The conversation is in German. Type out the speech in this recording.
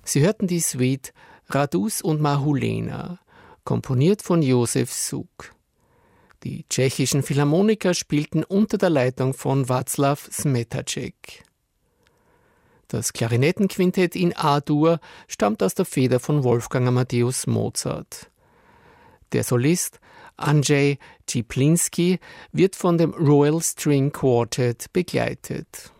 Sie hörten die Suite Radus und Mahulena, komponiert von Josef Suk. Die tschechischen Philharmoniker spielten unter der Leitung von Václav Smetacek. Das Klarinettenquintett in A-Dur stammt aus der Feder von Wolfgang Amadeus Mozart. Der Solist Andrzej Ciplinski wird von dem Royal String Quartet begleitet.